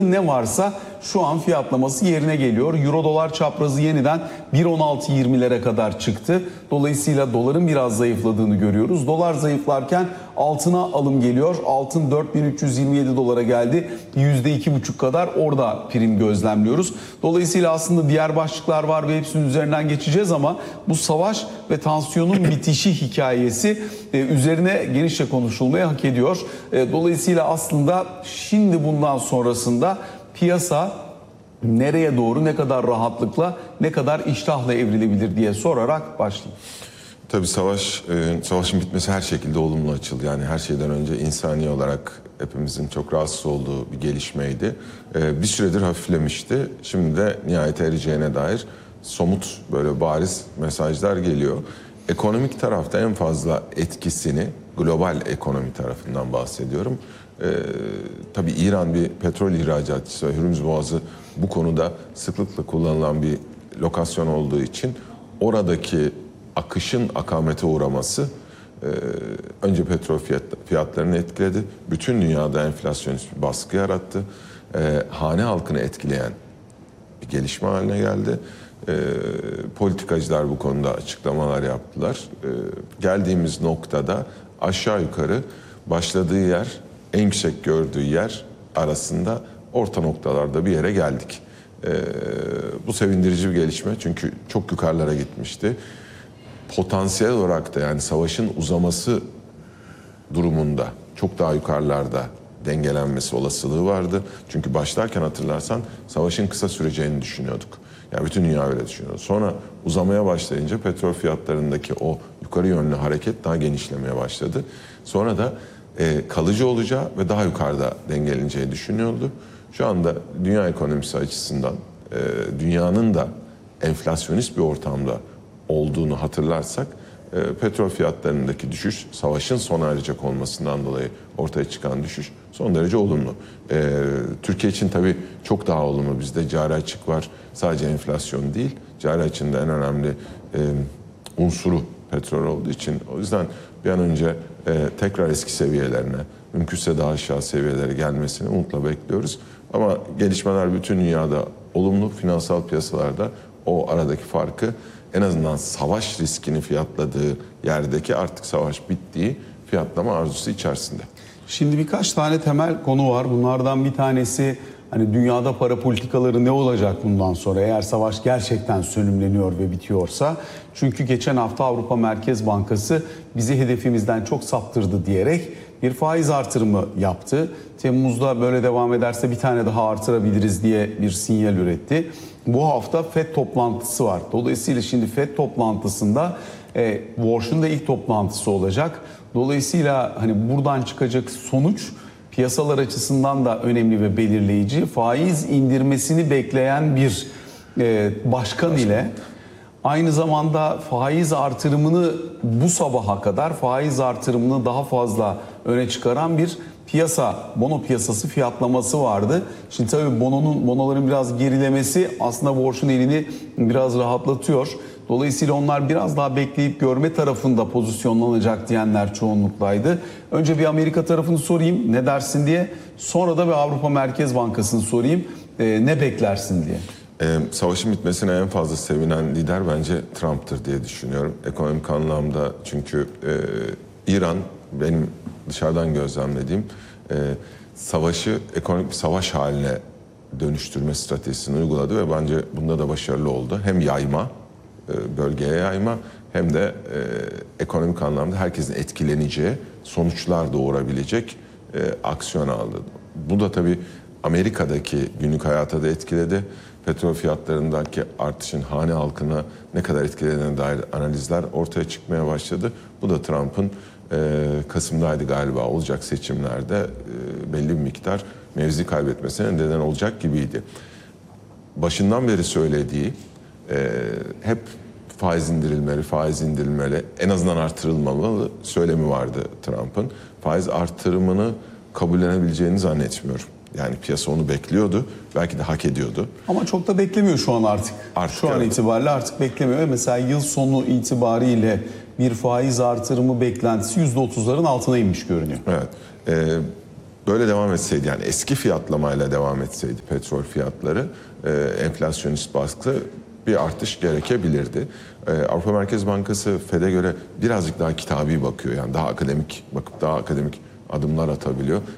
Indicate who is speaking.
Speaker 1: ne varsa şu an fiyatlaması yerine geliyor. Euro dolar çaprazı yeniden 1.16.20'lere kadar çıktı. Dolayısıyla doların biraz zayıfladığını görüyoruz. Dolar zayıflarken altına alım geliyor. Altın 4.327 dolara geldi. %2,5 kadar orada prim gözlemliyoruz. Dolayısıyla aslında diğer başlıklar var ve hepsinin üzerinden geçeceğiz ama bu savaş ve tansiyonun bitişi hikayesi üzerine genişçe konuşulmayı hak ediyor. Dolayısıyla aslında şimdi bundan sonrasında piyasa nereye doğru, ne kadar rahatlıkla, ne kadar iştahla evrilebilir diye sorarak başlayayım.
Speaker 2: Tabii savaşın bitmesi her şekilde olumlu açıldı. Yani her şeyden önce insani olarak hepimizin çok rahatsız olduğu bir gelişmeydi. Bir süredir hafiflemişti. Şimdi de nihayete ereceğine dair somut böyle bariz mesajlar geliyor. Ekonomik tarafta en fazla etkisini, global ekonomi tarafından bahsediyorum. Tabii İran bir petrol ihracatçısı ve Hürmüz Boğazı bu konuda sıklıkla kullanılan bir lokasyon olduğu için oradaki akışın akamete uğraması önce petrol fiyatlarını etkiledi. Bütün dünyada enflasyonist bir baskı yarattı. Hane halkını etkileyen bir gelişme haline geldi. Politikacılar bu konuda açıklamalar yaptılar. Geldiğimiz noktada aşağı yukarı başladığı yer, en yüksek gördüğü yer arasında orta noktalarda bir yere geldik. Bu sevindirici bir gelişme çünkü çok yukarılara gitmişti. Potansiyel olarak da yani savaşın uzaması durumunda çok daha yukarılarda dengelenmesi olasılığı vardı. Çünkü başlarken hatırlarsan savaşın kısa süreceğini düşünüyorduk. Yani bütün dünya öyle düşünüyordu. Sonra uzamaya başlayınca petrol fiyatlarındaki o yukarı yönlü hareket daha genişlemeye başladı. Sonra da kalıcı olacağı ve daha yukarıda dengeleneceği düşünüyordu. Şu anda dünya ekonomisi açısından dünyanın da enflasyonist bir ortamda olduğunu hatırlarsak petrol fiyatlarındaki düşüş, savaşın sona erecek olmasından dolayı ortaya çıkan düşüş son derece olumlu. Türkiye için tabii çok daha olumlu. Bizde cari açık var. Sadece enflasyon değil, cari açığın da en önemli unsuru petrol olduğu için. O yüzden bir an önce tekrar eski seviyelerine, mümkünse daha aşağı seviyelere gelmesini umutla bekliyoruz. Ama gelişmeler bütün dünyada olumlu, finansal piyasalarda o aradaki farkı en azından savaş riskini fiyatladığı yerdeki artık savaş bittiği fiyatlama arzusu içerisinde.
Speaker 1: Şimdi birkaç tane temel konu var. Bunlardan bir tanesi hani dünyada para politikaları ne olacak bundan sonra eğer savaş gerçekten sönümleniyor ve bitiyorsa. Çünkü geçen hafta Avrupa Merkez Bankası bizi hedefimizden çok saptırdı diyerek bir faiz artırımı yaptı. Temmuz'da böyle devam ederse bir tane daha artırabiliriz diye bir sinyal üretti. Bu hafta FED toplantısı var. Dolayısıyla şimdi FED toplantısında Warsh'un da ilk toplantısı olacak. Dolayısıyla hani buradan çıkacak sonuç piyasalar açısından da önemli ve belirleyici. Faiz indirmesini bekleyen bir başkan ile aynı zamanda faiz artırımını bu sabaha kadar faiz artırımını daha fazla öne çıkaran bir piyasa, bono piyasası fiyatlaması vardı. Şimdi tabii bonoların biraz gerilemesi aslında Warsh'un elini biraz rahatlatıyor. Dolayısıyla onlar biraz daha bekleyip görme tarafında pozisyonlanacak diyenler çoğunluktaydı. Önce bir Amerika tarafını sorayım ne dersin diye. Sonra da bir Avrupa Merkez Bankası'nı sorayım ne beklersin diye.
Speaker 2: Savaşın bitmesine en fazla sevinen lider bence Trump'tır diye düşünüyorum. Ekonomik anlamda çünkü İran benim dışarıdan gözlemlediğim savaşı ekonomik bir savaş haline dönüştürme stratejisini uyguladı ve bence bunda da başarılı oldu. Hem yayma, bölgeye yayma hem de ekonomik anlamda herkesin etkileneceği sonuçlar doğurabilecek aksiyon aldı. Bu da tabii Amerika'daki günlük hayata da etkiledi. Petrol fiyatlarındaki artışın hane halkına ne kadar etkilediğine dair analizler ortaya çıkmaya başladı. Bu da Trump'ın Kasım'daydı galiba olacak seçimlerde belli bir miktar mevzi kaybetmesine neden olacak gibiydi. Başından beri söylediği hep faiz indirilmeli, en azından artırılmalı söylemi vardı Trump'ın. Faiz artırımını kabullenebileceğini zannetmiyorum. Yani piyasa onu bekliyordu. Belki de hak ediyordu.
Speaker 1: Ama çok da beklemiyor şu an artık. Şu an itibariyle artık beklemiyor. Mesela yıl sonu itibariyle bir faiz artırımı beklentisi %30'ların altına inmiş görünüyor.
Speaker 2: Evet. böyle devam etseydi, yani eski fiyatlamayla devam etseydi petrol fiyatları, enflasyonist baskı bir artış gerekebilirdi. Avrupa Merkez Bankası Fed'e göre birazcık daha kitabi bakıyor. Yani daha akademik bakıp daha akademik adımlar atabiliyor.